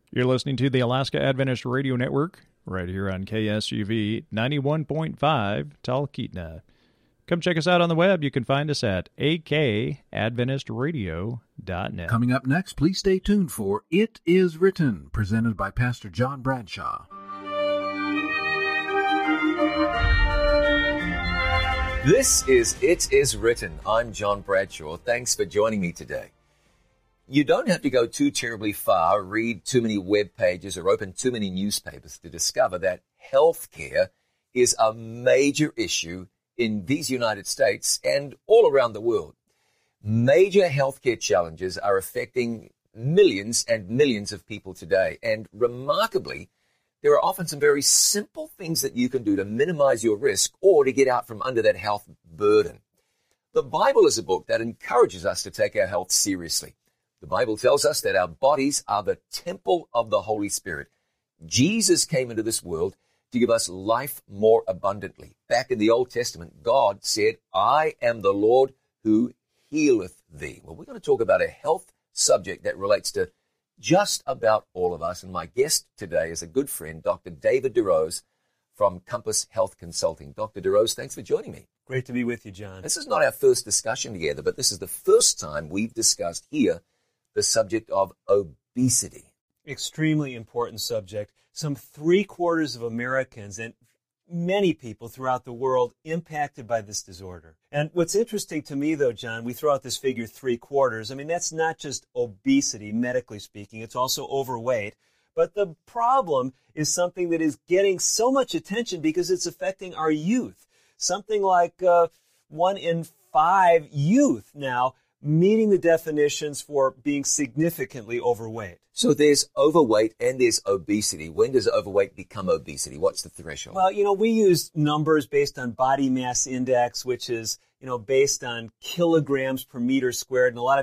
You're listening to the Alaska Adventist Radio Network, right here on KSUV 91.5 Talkeetna. Come check us out on the web. You can find us at akadventistradio.net. Coming up next, please stay tuned for It Is Written, presented by Pastor John Bradshaw. This is It Is Written. I'm John Bradshaw. Thanks for joining me today. You don't have to go too terribly far, read too many web pages, or open too many newspapers to discover that healthcare is a major issue in these United States and all around the world. Major healthcare challenges are affecting millions and millions of people today. And remarkably, there are often some very simple things that you can do to minimize your risk or to get out from under that health burden. The Bible is a book that encourages us to take our health seriously. The Bible tells us that our bodies are the temple of the Holy Spirit. Jesus came into this world to give us life more abundantly. Back in the Old Testament, God said, I am the Lord who healeth thee. Well, we're going to talk about a health subject that relates to just about all of us. And my guest today is a good friend, Dr. David DeRose from Compass Health Consulting. Dr. DeRose, thanks for joining me. Great to be with you, John. This is not our first discussion together, but this is the first time we've discussed here the subject of obesity. Extremely important subject. Some 3/4 of Americans and many people throughout the world impacted by this disorder. And what's interesting to me, though, John, we throw out this figure 3/4. I mean, that's not just obesity, medically speaking. It's also overweight. But the problem is something that is getting so much attention because it's affecting our youth. Something like 1 in 5 youth now meeting the definitions for being significantly overweight. So there's overweight and there's obesity. When does overweight become obesity? What's the threshold? Well, we use numbers based on body mass index, which is, based on kilograms per meter squared. And a lot of